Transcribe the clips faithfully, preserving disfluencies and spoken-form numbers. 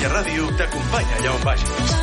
Catalunya Ràdio t'acompanya allà on vagis.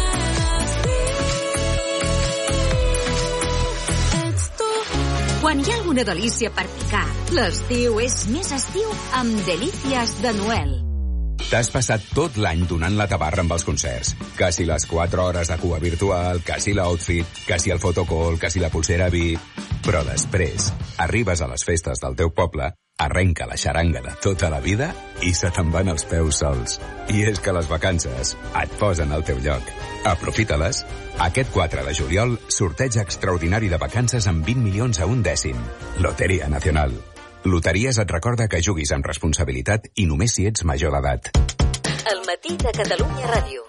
Quan hi ha alguna delícia per picar, l'estiu és més estiu amb Delícies de Noel. T'has passat tot l'any donant la tabarra amb els concerts. Que si les quatre hores de cua virtual, que si l'outfit, que si el photocall, que si la pulsera V I P... Però després, arribes a les festes del teu poble, arrenca la xaranga de tota la vida i se te'n van els peus sols. I és que les vacances et posen al teu lloc. Aprofita-les. Aquest quatre de juliol, sorteig extraordinari de vacances amb vint milions a un dècim. Loteria Nacional. Loteries et recorda que juguis amb responsabilitat i només si ets major d'edat. El matí de Catalunya Ràdio.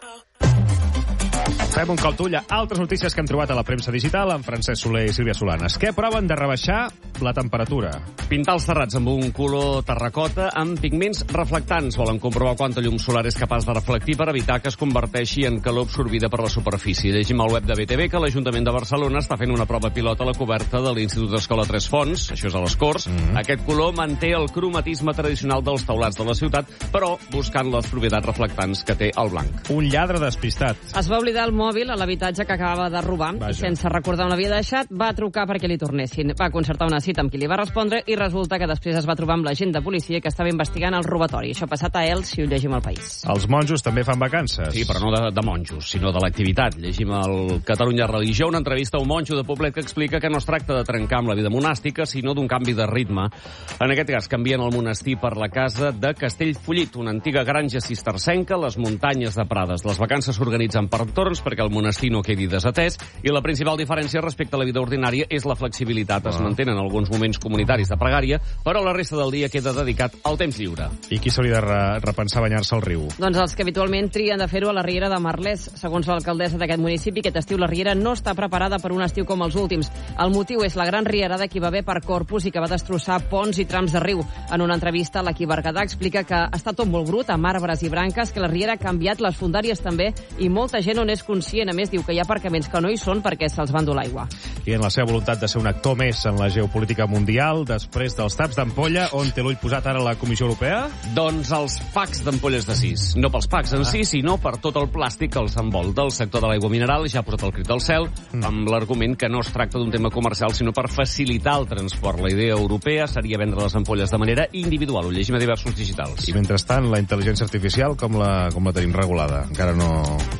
Fem un cop d'ull a altres notícies que hem trobat a la premsa digital amb Francesc Soler i Sílvia Solanes. Què proven de rebaixar la temperatura? Pintar els terrats amb un color terracota amb pigments reflectants. Volen comprovar quanta llum solar és capaç de reflectir per evitar que es converteixi en calor absorbida per la superfície. Llegim al web de B T V que l'Ajuntament de Barcelona està fent una prova pilot a la coberta de l'Institut d'Escola Tres Fonts, això és a les Corts. Mm-hmm. Aquest color manté el cromatisme tradicional dels teulats de la ciutat, però buscant les propietats reflectants que té el blanc. Un lladre despistat. Es va oblidar el mòbil a l'habitatge que acabava de robar. Vaja. I sense recordar on l'havia deixat, va trucar perquè li tornessin. Va concertar una cita amb qui li va respondre i resulta que després es va trobar amb l'agent de policia que estava investigant el robatori. Això ha passat a Elx, si ho llegim al País. Els monjos també fan vacances. Sí, però no de, de monjos, sinó de l'activitat. Llegim al Catalunya Religió una entrevista a un monjo de Poblet que explica que no es tracta de trencar amb la vida monàstica, sinó d'un canvi de ritme. En aquest cas, canvien el monestir per la casa de Castellfollit, una antiga granja cistercenca, les muntanyes de Prades. Les vacances s'organitzen per torns perquè el monestir no quedi desatès i la principal diferència respecte a la vida ordinària és la flexibilitat. Es mantenen alguns moments comunitaris de pregària, però la resta del dia queda dedicat al temps lliure. I qui s'hauria de re repensar banyar-se al riu? Doncs els que habitualment trien de fer-ho a la Riera de Merlès. Segons l'alcaldessa d'aquest municipi, aquest estiu la Riera no està preparada per un estiu com els últims. El motiu és la gran rierada que hi va haver per Corpus i que va destrossar ponts i trams de riu. En una entrevista, l'Equí Berguedà explica que està tot molt brut, amb arbres i branques, que la Riera ha canviat, les fondàries també, i molta gent no n'és conscient. A més, diu que hi ha aparcaments que no hi són perquè se'ls va endur l'aigua. I en la seva voluntat de ser un actor més en la geopolítica mundial, després dels taps d'ampolla, on té l'ull posat ara la Comissió Europea? Doncs els packs d'ampolles de sis. No pels packs en si, sinó per tot el plàstic que els envolta. El sector de l'aigua mineral ja ha posat el crit al cel, mm. amb l'argument que no es tracta d'un tema comercial, sinó per facilitar el transport. La idea europea seria vendre les ampolles de manera individual. Ho llegim a diversos digitals. I mentrestant, la intel·ligència artificial com la, com la tenim regulada? Encara no,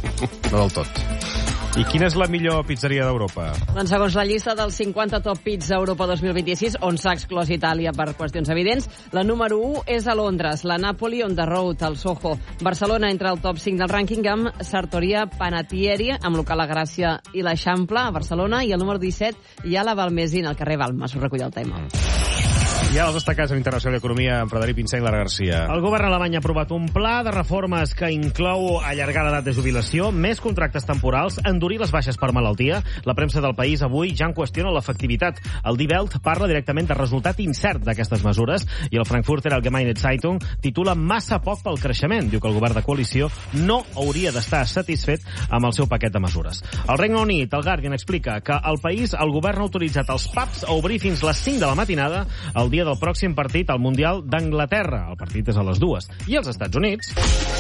no del tot. I quina és la millor pizzeria d'Europa? Doncs segons la llista dels cinquanta top pizza Europa dos mil vint-i-sis, on s'ha exclòs Itàlia per qüestions evidents, la número u és a Londres, la Napoli on the road, al Soho. Barcelona entra al top cinc del rànquing amb Sartoria Panatieri, amb local a Gràcia i l'Eixample, a Barcelona, i el número disset hi ha la Balmesina, al carrer Balmes, us recull el tema. I ara els destacats en Internacional d'Economia amb Frederic Pinsent i Lara Garcia. El govern alemany ha aprovat un pla de reformes que inclou allargar l'edat de jubilació, més contractes temporals, endurir les baixes per malaltia. La premsa del País avui ja en qüestiona l'efectivitat. El Die Welt parla directament de resultat incert d'aquestes mesures i el Frankfurter Allgemeine Zeitung titula massa poc pel creixement. Diu que el govern de coalició no hauria d'estar satisfet amb el seu paquet de mesures. El Regne Unit, el Guardian, explica que al país el govern ha autoritzat els pubs a obrir fins les cinc de la matinada el dia del pròxim partit al Mundial d'Anglaterra. El partit és a les dues. I als Estats Units...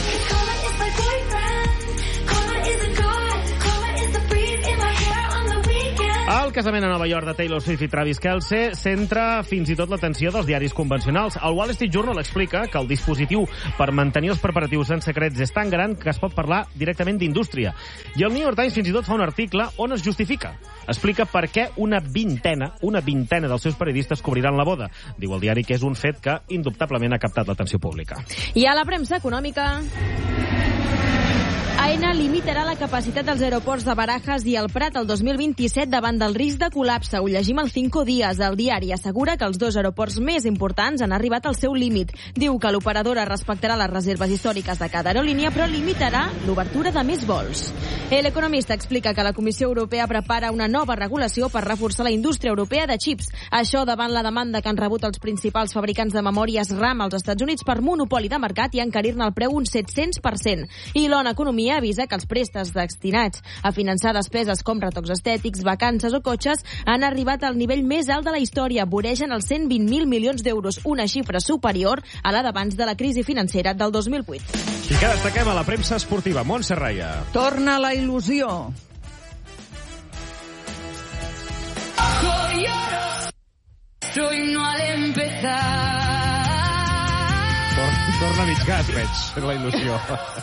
El casament a Nova York de Taylor Swift i Travis Kelce centra fins i tot l'atenció dels diaris convencionals. El Wall Street Journal explica que el dispositiu per mantenir els preparatius en secrets és tan gran que es pot parlar directament d'indústria. I el New York Times fins i tot fa un article on es justifica. Explica per què una vintena, una vintena dels seus periodistes cobriran la boda. Diu el diari que és un fet que indubtablement ha captat l'atenció pública. I a la premsa econòmica... Aena limitarà la capacitat dels aeroports de Barajas i el Prat el dos mil vint-i-set davant del risc de col·lapse. Ho llegim al Cinco Días. El diari assegura que els dos aeroports més importants han arribat al seu límit. Diu que l'operadora respectarà les reserves històriques de cada aerolínia, però limitarà l'obertura de més vols. L'economista explica que la Comissió Europea prepara una nova regulació per reforçar la indústria europea de xips. Això davant la demanda que han rebut els principals fabricants de memòries RAM als Estats Units per monopoli de mercat i encarir-ne el preu un set-cents per cent. I l'O N U Economia avisa que els préstecs destinats a finançar despeses com retocs estètics, vacances o cotxes han arribat al nivell més alt de la història, voregen els cent vint mil milions d'euros, una xifra superior a la d'abans de la crisi financera del dos mil vuit. I que destaquem a la premsa esportiva. Montse Raya. Torna la il·lusió. Torna mig gas, veig, la il·lusió.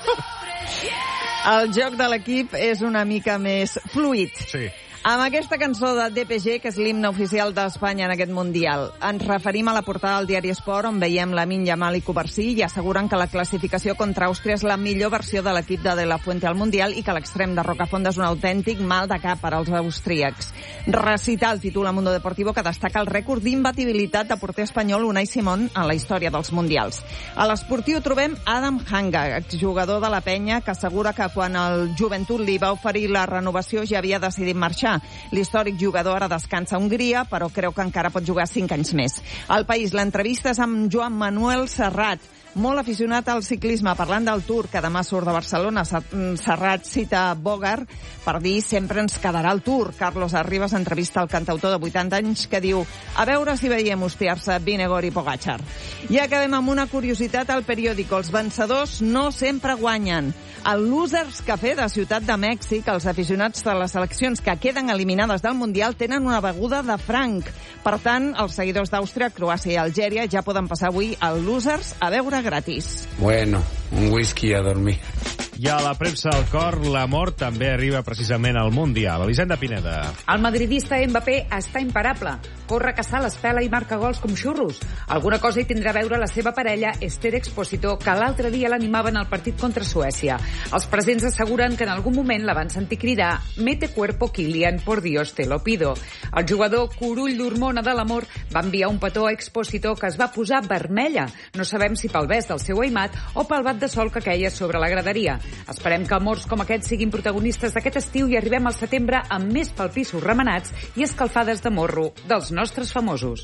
El joc de l'equip és una mica més fluid. Sí. Amb aquesta cançó de D P G, que és l'himne oficial d'Espanya en aquest Mundial, ens referim a la portada del diari Esport, on veiem Lamine Yamal i Covarsí, i asseguren que la classificació contra Àustria és la millor versió de l'equip de De La Fuente al Mundial i que l'extrem de Rocafonda és un autèntic mal de cap per als austríacs. Recital titula Mundo Deportivo, que destaca el rècord d'imbatibilitat de porter espanyol Unai Simón en la història dels Mundials. A l'Esportiu trobem Adam Hanga, exjugador de la Penya, que assegura que quan el Joventut li va oferir la renovació ja havia decidit marxar. L'històric jugador ara descansa a Hongria, però creu que encara pot jugar cinc anys més. Al País, l'entrevista és amb Joan Manuel Serrat, molt aficionat al ciclisme, parlant del Tour, que demà surt de Barcelona. Serrat cita Bogart per dir sempre ens quedarà el Tour. Carlos Arribas entrevista el cantautor de vuitanta anys que diu a veure si veiem hostiar-se Vingegaard i Pogačar. I acabem amb una curiositat al periòdico. Els vencedors no sempre guanyen. Al Losers Café de Ciutat de Mèxic, els aficionats de les seleccions que queden eliminades del Mundial tenen una beguda de franc. Per tant, els seguidors d'Àustria, Croàcia i Algèria ja poden passar avui al Losers a beure gratis. Bueno, un whisky a dormir. I a la premsa del cor, l'amor també arriba precisament al Mundial. Elisenda Pineda. El madridista Mbappé està imparable. Corre, caçar l'espela i marca gols com xurros. Alguna cosa hi tindrà a veure la seva parella, Esther Expósito, que l'altre dia l'animava en el partit contra Suècia. Els presents asseguren que en algun moment la van sentir cridar «Mete cuerpo, Kylian, por Dios te lo pido». El jugador Curull d'Hormona de l'Amor va enviar un petó a Expósito que es va posar vermella. No sabem si pel bes del seu aimat o pel bat de sol que queia sobre la graderia. Esperem que amors com aquests siguin protagonistes d'aquest estiu i arribem al setembre amb més palpissos remenats i escalfades de morro dels nostres famosos.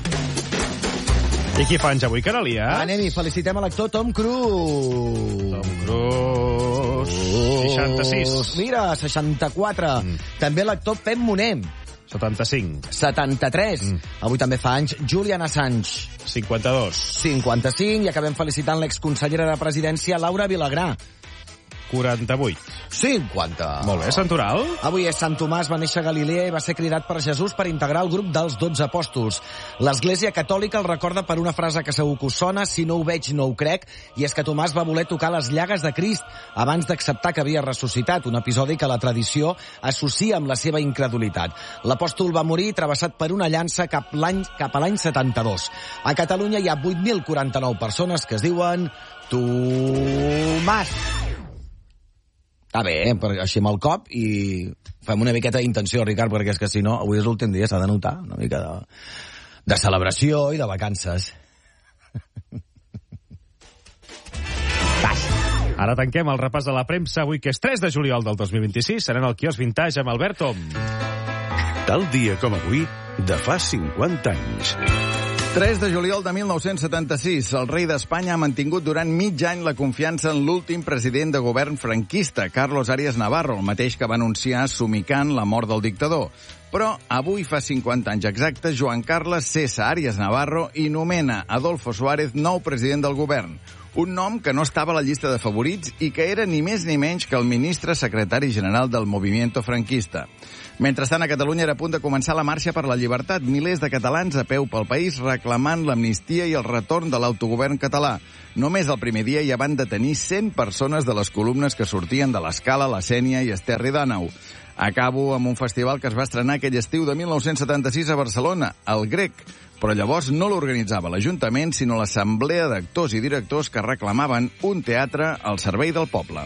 I qui fa anys avui, Caralia? Anem-hi, felicitem a l'actor Tom Cruise. Tom Cruise. seixanta-sis. Mira, seixanta-quatre. Mm. També l'actor Pep Moner. setanta-cinc. setanta-tres. Mm. Avui també fa anys Julian Assange. cinquanta-dos. cinquanta-cinc. I acabem felicitant l'exconsellera de Presidència, Laura Vilagrà. quaranta-vuit. cinquanta. Molt bé, Santoral. Avui és Sant Tomàs, va néixer a Galilea i va ser cridat per Jesús per integrar el grup dels dotze apòstols. L'Església Catòlica el recorda per una frase que segur que us sona, si no ho veig no ho crec, i és que Tomàs va voler tocar les llagues de Crist abans d'acceptar que havia ressuscitat, un episodi que la tradició associa amb la seva incredulitat. L'apòstol va morir travessat per una llança cap, l'any, cap a l'any setanta-dos. A Catalunya hi ha vuit mil quaranta-nou persones que es diuen Tomàs. Està bé, eh? Així amb el cop, i fem una miqueta d'intenció, Ricard, perquè és que si no, avui és l'últim dia, s'ha de notar una mica de, de celebració i de vacances. Ara tanquem el repàs de la premsa, avui que és tres de juliol del dos mil vint-i-sis, serà en el quiosc Vintage amb Albert Tom. Tal dia com avui, de fa cinquanta anys. tres de juliol de mil nou-cents setanta-sis, el rei d'Espanya ha mantingut durant mig any la confiança en l'últim president de govern franquista, Carlos Arias Navarro, el mateix que va anunciar somicant la mort del dictador. Però avui fa cinquanta anys exactes, Joan Carles cessa Arias Navarro i nomena Adolfo Suárez nou president del govern. Un nom que no estava a la llista de favorits i que era ni més ni menys que el ministre secretari general del Movimiento Franquista. Mentrestant, a Catalunya era a punt de començar la marxa per la llibertat. Milers de catalans a peu pel país reclamant l'amnistia i el retorn de l'autogovern català. Només el primer dia ja van detenir cent persones de les columnes que sortien de l'Escala, la Sénia i Esterri d'Àneu. Acabo amb un festival que es va estrenar aquell estiu de mil nou-cents setanta-sis a Barcelona, el Grec. Però llavors no l'organitzava l'Ajuntament, sinó l'Assemblea d'Actors i Directors que reclamaven un teatre al servei del poble.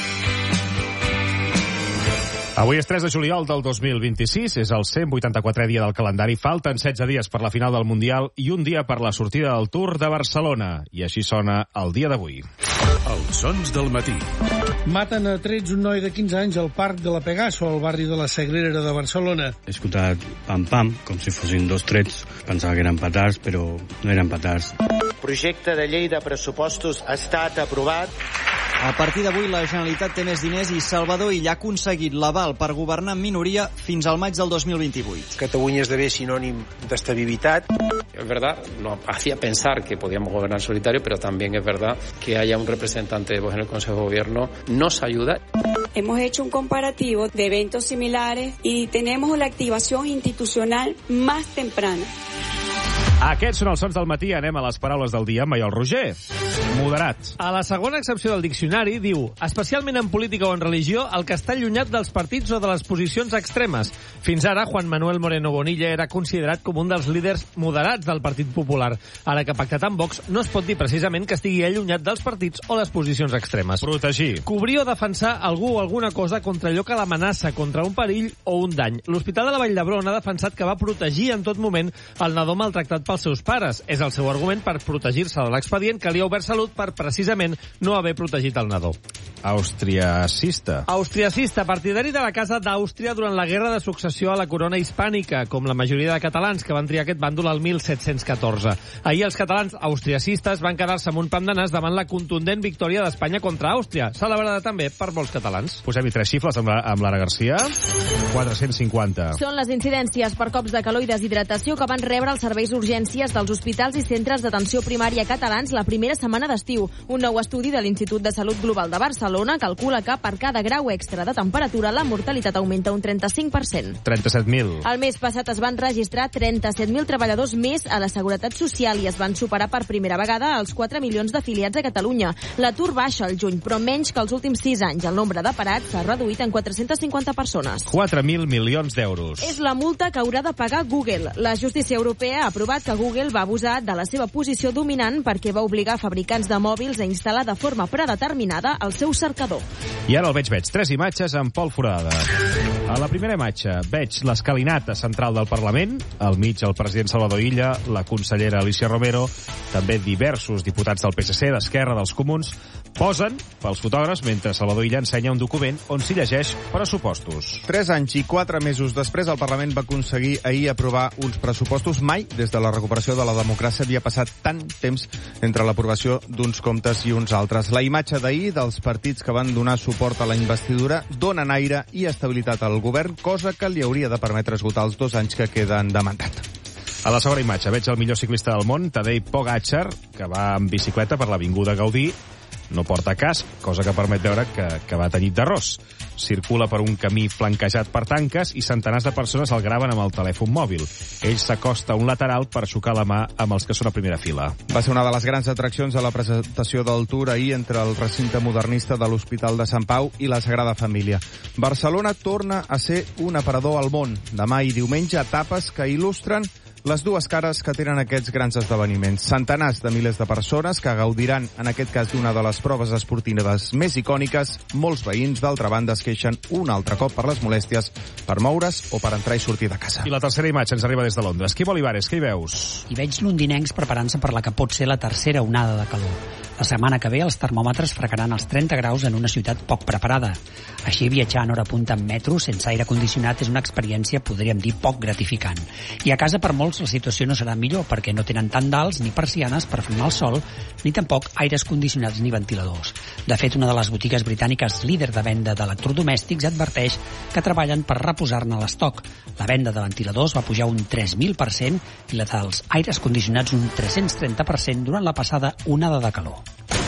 Avui és tres de juliol del dos mil vint-i-sis, és el cent vuitanta-quatrè dia del calendari. Falten setze dies per la final del Mundial i un dia per la sortida del Tour de Barcelona. I així sona el dia d'avui. Els sons del matí. Maten a trets un noi de quinze anys al Parc de la Pegaso, al barri de la Sagrera de Barcelona. He escoltat pam-pam, com si fossin dos trets. Pensava que eren petards, però no eren petards. El projecte de llei de pressupostos ha estat aprovat. A partir d'avui la Generalitat té més diners i Salvador Illa ha aconseguit l'aval per governar en minoria fins al maig del dos mil vint-i-vuit. Catalunya esdevé sinònim d'estabilitat. Es verdad, nos hacía pensar que podíamos gobernar solitario, pero también es verdad que haya un representante de voz en el Consejo de Gobierno nos ayuda. Hemos hecho un comparativo de eventos similares y tenemos la activación institucional más temprana. Aquests són els sons del matí. Anem a les paraules del dia amb Maiol Roger. Moderat. A la segona excepció del diccionari diu, especialment en política o en religió, el que està allunyat dels partits o de les posicions extremes. Fins ara, Juan Manuel Moreno Bonilla era considerat com un dels líders moderats del Partit Popular. Ara que ha pactat amb Vox, no es pot dir precisament que estigui allunyat dels partits o les posicions extremes. Protegir. Cobrir o defensar algú o alguna cosa contra allò que l'amenaça, contra un perill o un dany. L'Hospital de la Vall d'Hebron ha defensat que va protegir en tot moment el nadó maltractat pels seus pares. És el seu argument per protegir-se de l'expedient que li ha obert Salut per precisament no haver protegit el nadó. Austriacista. Austriacista, partidari de la Casa d'Àustria durant la Guerra de Successió a la corona hispànica, com la majoria de catalans que van triar aquest bàndol al mil set-cents catorze. Ahir els catalans austriacistes van quedar-se amb un pam de nas davant la contundent victòria d'Espanya contra Àustria, celebrada també per molts catalans. Posem-hi tres xifres amb, la, amb Lara Garcia. quatre-cents cinquanta. Són les incidències per cops de calor i deshidratació que van rebre els serveis d'urgències dels hospitals i centres d'atenció primària catalans la primera setmana d'estiu. Un nou estudi de l'Institut de Salut Global de Barcelona calcula que per cada grau extra de temperatura la mortalitat augmenta un trenta-cinc per cent. trenta-set mil. El mes passat es van registrar trenta-set mil treballadors més a la Seguretat Social i es van superar per primera vegada els quatre milions d'afiliats a Catalunya. L'atur baixa al juny, però menys que els últims sis anys. El nombre de parats s'ha reduït en quatre-cents cinquanta persones. quatre mil milions d'euros. És la multa que haurà de pagar Google. La justícia europea ha aprovat que Google va abusar de la seva posició dominant perquè va obligar fabricants de mòbils a instal·lar de forma predeterminada el seu cercador. I ara el veig, veig. Tres imatges amb Pol Foradada. A la primera imatge veig l'escalinata central del Parlament, al mig el president Salvador Illa, la consellera Alicia Romero, també diversos diputats del P S C, d'Esquerra, dels Comuns, posen pels fotògrafs mentre Salvador Illa ensenya un document on s'hi llegeix pressupostos. Tres anys i quatre mesos després, el Parlament va aconseguir ahir aprovar uns pressupostos. Mai, des de la recuperació de la democràcia, havia passat tant temps entre l'aprovació d'uns comptes i uns altres. La imatge d'ahir dels partits que van donar suport a la investidura donen aire i estabilitat al govern, cosa que li hauria de permetre esgotar els dos anys que queden de mandat. A la segona imatge veig el millor ciclista del món, Tadej Pogačar, que va en bicicleta per l'Avinguda Gaudí. No porta casc, cosa que permet veure que, que va tenyit d'arròs. Circula per un camí flanquejat per tanques i centenars de persones el graven amb el telèfon mòbil. Ell s'acosta a un lateral per xocar la mà amb els que són a primera fila. Va ser una de les grans atraccions de la presentació del Tour ahir entre el recinte modernista de l'Hospital de Sant Pau i la Sagrada Família. Barcelona torna a ser un aparador al món. Demà i diumenge, etapes que il·lustren les dues cares que tenen aquests grans esdeveniments. Centenars de milers de persones que gaudiran, en aquest cas, d'una de les proves esportives més icòniques. Molts veïns, d'altra banda, es queixen un altre cop per les molèsties per moure's o per entrar i sortir de casa. I la tercera imatge ens arriba des de Londres. Quim Olivares, què hi veus? Hi veig londinencs preparant-se per la que pot ser la tercera onada de calor. La setmana que ve els termòmetres fregaran els trenta graus en una ciutat poc preparada. Així, viatjar en hora punta en metro sense aire condicionat és una experiència, podríem dir, poc gratificant. I a casa, per molts, la situació no serà millor, perquè no tenen tant d'alts ni persianes per frenar el sol, ni tampoc aires condicionats ni ventiladors. De fet, una de les botigues britàniques líder de venda d'electrodomèstics adverteix que treballen per reposar-ne l'estoc. La venda de ventiladors va pujar un tres mil per cent i la dels aires condicionats un tres-cents trenta per cent durant la passada onada de calor.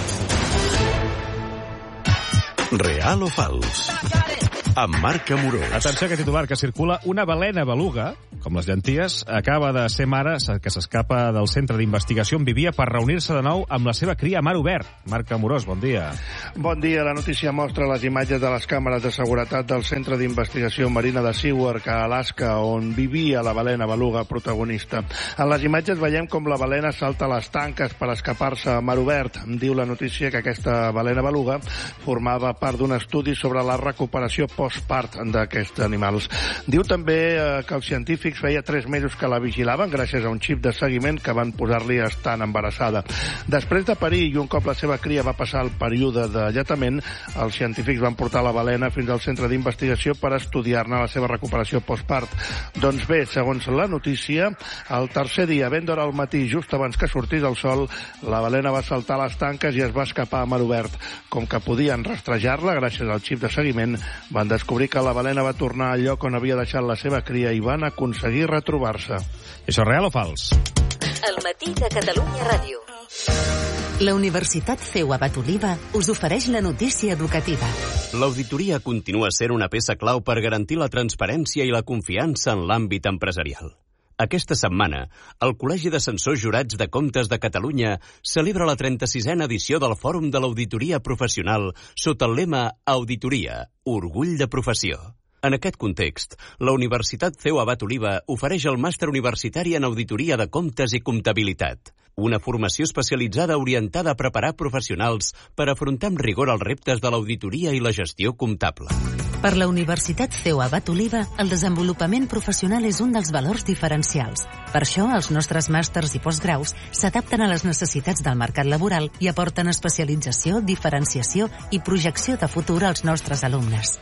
Real o fals? Amb Marc Amorós. Atenció a aquest titular, que circula una balena beluga, com les llenties, acaba de ser mare que s'escapa del centre d'investigació on vivia per reunir-se de nou amb la seva cria a mar obert. Marc Amorós, bon dia. Bon dia. La notícia mostra les imatges de les càmeres de seguretat del centre d'investigació marina de Seward, a Alaska, on vivia la balena beluga protagonista. En les imatges veiem com la balena salta les tanques per escapar-se a mar obert. Diu la notícia que aquesta balena beluga formava part d'un estudi sobre la recuperació postpart d'aquests animals. Diu també eh, que els científics feia tres mesos que la vigilaven gràcies a un xip de seguiment que van posar-li estant embarassada. Després de parir i un cop la seva cria va passar el període de lletament, els científics van portar la balena fins al centre d'investigació per estudiar-ne la seva recuperació postpart. Doncs bé, segons la notícia, el tercer dia, ben d'hora al matí, just abans que sortís el sol, la balena va saltar a les tanques i es va escapar a mar obert. Com que podien rastrejar-la gràcies al xip de seguiment, van descobrir que la balena va tornar al lloc on havia deixat la seva cria i van aconseguir retrobar-se. Això és real o fals? El matí de Catalunya Ràdio. La Universitat C E U Abat Oliva us ofereix la notícia educativa. L'auditoria continua sent una peça clau per garantir la transparència i la confiança en l'àmbit empresarial. Aquesta setmana, el Col·legi de Censors Jurats de Comptes de Catalunya celebra la trenta-sisena edició del Fòrum de l'Auditoria Professional sota el lema Auditoria, orgull de professió. En aquest context, la Universitat C E U Abat Oliva ofereix el màster universitari en Auditoria de Comptes i Comptabilitat, una formació especialitzada orientada a preparar professionals per afrontar amb rigor els reptes de l'auditoria i la gestió comptable. Per la Universitat C E U Abat Oliva, el desenvolupament professional és un dels valors diferencials. Per això, els nostres màsters i postgraus s'adapten a les necessitats del mercat laboral i aporten especialització, diferenciació i projecció de futur als nostres alumnes.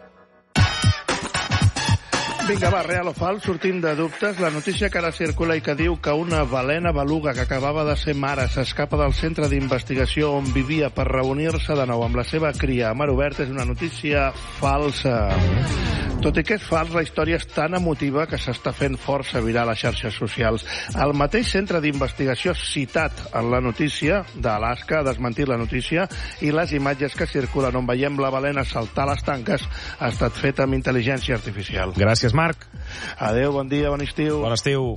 Vinga, va, real o fals, sortim de dubtes. La notícia que ara circula i que diu que una balena beluga que acabava de ser mare s'escapa del centre d'investigació on vivia per reunir-se de nou amb la seva cria a mar obert és una notícia falsa. Tot i que és fals, la història és tan emotiva que s'està fent força viral a les xarxes socials. El mateix centre d'investigació citat en la notícia d'Alaska ha desmentit la notícia i les imatges que circulen on veiem la balena saltar les tanques ha estat feta amb intel·ligència artificial. Gràcies, Marc. Adéu, bon dia, bon estiu. Bon estiu.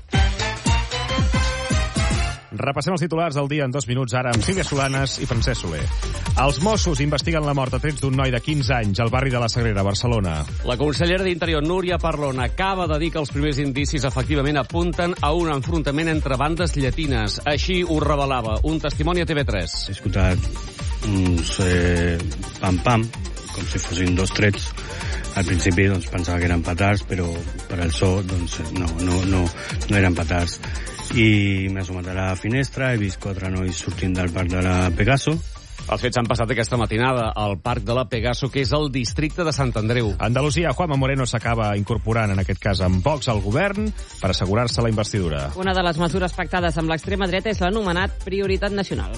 Repassem els titulars del dia en dos minuts ara amb Sílvia Solanes i Francesc Soler. Els Mossos investiguen la mort a trets d'un noi de quinze anys al barri de la Sagrera, Barcelona. La consellera d'Interior, Núria Parlon, acaba de dir que els primers indicis efectivament apunten a un enfrontament entre bandes llatines. Així ho revelava un testimoni a T V tres. He escoltat uns eh, pam-pam, com si fossin dos trets. Al principi doncs, pensava que eren petards, però per al so doncs, no, no, no, no eren petards. I m'he assomat a la finestra, he vist quatre nois sortint del parc de la Pegaso. Els fets han passat aquesta matinada al parc de la Pegaso, que és el districte de Sant Andreu. Andalusia, Juanma Moreno s'acaba incorporant, en aquest cas amb Vox, al govern per assegurar-se la investidura. Una de les mesures pactades amb l'extrema dreta és l'anomenat Prioritat Nacional.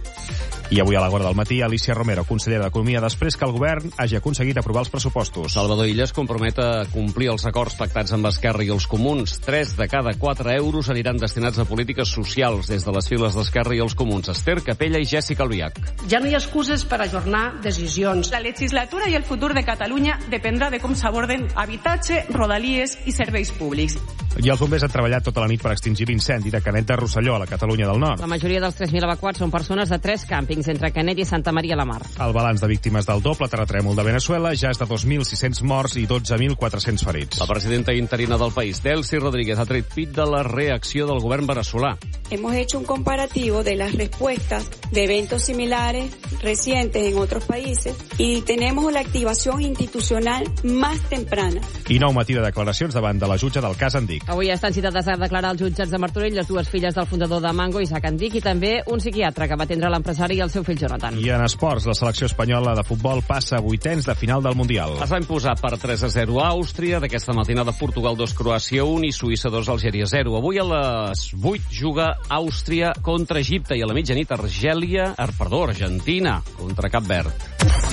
I avui a la Guarda del Matí, Alicia Romero, consellera d'Economia, després que el govern hagi aconseguit aprovar els pressupostos. Salvador Illa es compromet a complir els acords pactats amb Esquerra i els Comuns. Tres de cada quatre euros aniran destinats a polítiques socials des de les files d'Esquerra i els Comuns. Esther Capella i Jèssica Albiach. Ja no hi ha excuses per ajornar decisions. La legislatura i el futur de Catalunya dependrà de com s'aborden habitatge, rodalies i serveis públics. I els bombers han treballat tota la nit per extingir l'incendi de Canet de Rosselló, a la Catalunya del Nord. La majoria dels tres mil evacuats són persones de tres càmpings entre Canet i Santa Maria la Mar. El balanç de víctimes del doble terratrèmol de Venezuela ja és de dos mil sis-cents morts i dotze mil quatre-cents ferits. La presidenta interina del país, Delcy Rodríguez, ha tret pit de la reacció del govern venezolà. Hemos hecho un comparativo de las respuestas de eventos similares recientes en otros países y tenemos la activación institucional más temprana. I nou matí de declaracions davant de la jutge del cas Andic. Avui estan citades a declarar els jutjats de Martorell les dues filles del fundador de Mango, Isaac Andic, i també un psiquiatre que va atendre l'empresari i el seu fill Jonathan. I en esports, la selecció espanyola de futbol passa a vuitens de final del Mundial. Es va imposar per tres a zero a Àustria, d'aquesta matinada Portugal dos, Croàcia un i Suïssa dos, Algèria zero. Avui a les vuit juga Àustria contra Egipte i a la mitjanit Argèlia, perdó, Argentina contra Cap Verd.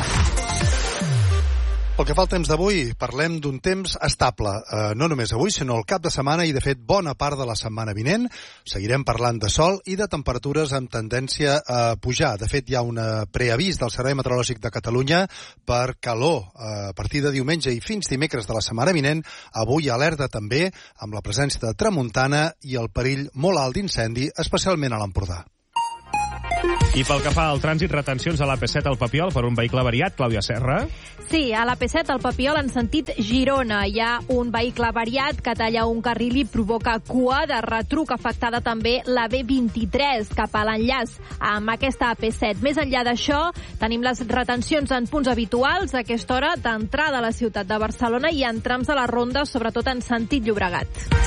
Pel que fa al temps d'avui, parlem d'un temps estable. Eh, no només avui, sinó el cap de setmana i, de fet, bona part de la setmana vinent. Seguirem parlant de sol i de temperatures amb tendència a pujar. De fet, hi ha un preavís del Servei Meteorològic de Catalunya per calor eh, a partir de diumenge i fins dimecres de la setmana vinent. Avui alerta també amb la presència de tramuntana i el perill molt alt d'incendi, especialment a l'Empordà. I pel que fa al trànsit, retencions a l'A P set al Papiol per un vehicle avariat. Clàudia Serra. Sí, a l'A P set al Papiol en sentit Girona. Hi ha un vehicle avariat que talla un carril i provoca cua de retruc, afectada també la B vint-i-tres cap a l'enllaç amb aquesta A P set. Més enllà d'això, tenim les retencions en punts habituals a aquesta hora d'entrada a la ciutat de Barcelona i en trams de la ronda, sobretot en sentit Llobregat.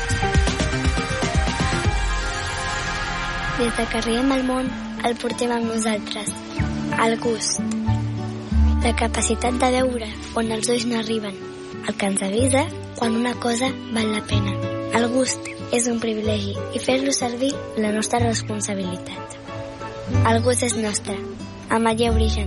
Des de que arribem al món, el portem amb nosaltres. El gust. La capacitat de veure on els ulls no arriben. El que ens avisa quan una cosa val la pena. El gust és un privilegi i fer-lo servir la nostra responsabilitat. El gust és nostre. Amaia Origen.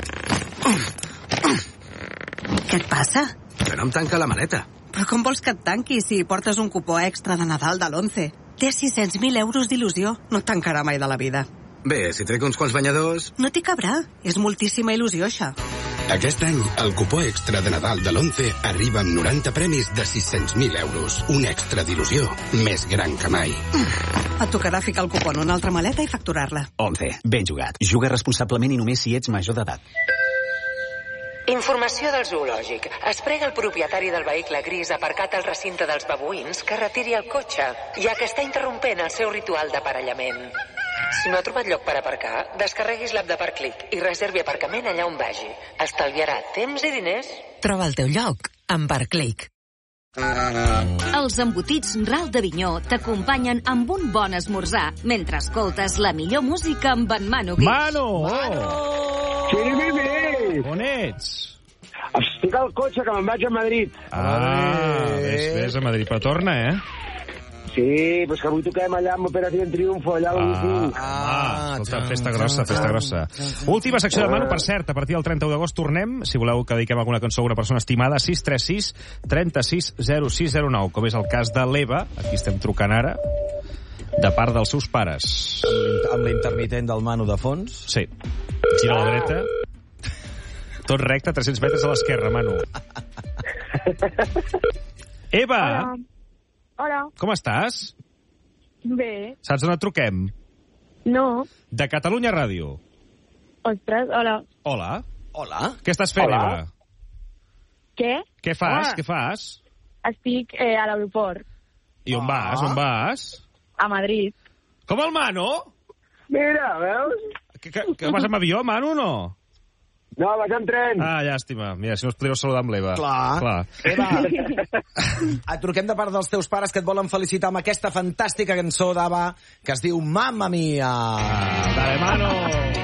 Què et passa? Que no em tanca la maleta. Però com vols que et tanqui si portes un cupó extra de Nadal de l'Once? Té sis-cents mil euros d'il·lusió. No et tancarà mai de la vida. Bé, si trec uns quants banyadors... No t'hi cabrà. És moltíssima il·lusió, això. Aquest any, el cupó extra de Nadal de l'Once arriba amb noranta premis de sis-cents mil euros. Un extra d'il·lusió més gran que mai. Et tocarà ficar el cupó en una altra maleta i facturar-la. Once. Ben jugat. Juga responsablement i només si ets major d'edat. Informació del zoològic. Es prega el propietari del vehicle gris aparcat al recinte dels babuïns que retiri el cotxe, ja que està interrompent el seu ritual d'aparellament. Si no ha trobat lloc per aparcar, descarreguis l'app de Parclic i reservi aparcament allà on vagi. Estalviarà temps i diners. Troba el teu lloc amb Parclic. Els embotits Ral d'Avinyó t'acompanyen amb un bon esmorzar mentre escoltes la millor música amb en Manu Guix. Manu! Sí, sí, sí. On ets? Estic al cotxe, que me'n vaig a Madrid. Ah, ves, ves a Madrid, però torna, eh? Sí, però és que avui toquem allà amb Operació en Triunfo, allà al Wiking. Ah, ah, escolta, festa grossa, festa grossa. Última secció de Manu, per cert, a partir del trenta-u d'agost tornem, si voleu que dediquem alguna cançó a una persona estimada, sis tres sis, trenta-sis, zero sis zero nou, com és el cas de l'Eva, aquí estem trucant ara, de part dels seus pares. Amb l'intermitent del Manu de fons. Sí. Gira a la dreta. Tot recte, tres-cents metres a l'esquerra, Manu. Eva! Hola. Hola. Com estàs? Bé. Saps on et truquem? No. De Catalunya Ràdio. Ostres, hola. Hola. Hola. Què estàs fent, Hola. Eva? Què? Què fas? Ah. Què fas? Estic eh, a l'aeroport. I on Ah. vas? On vas? A Madrid. Com el Manu? Mira, veus? Que, que, que vas amb avió, Manu, o no? No, vaig en tren. Ah, llàstima. Mira, si no us podríeu saludar amb l'Eva. Clar. Clar. Eva, et truquem de part dels teus pares que et volen felicitar amb aquesta fantàstica cançó d'Ava que es diu Mamma Mia. Dale, Manu.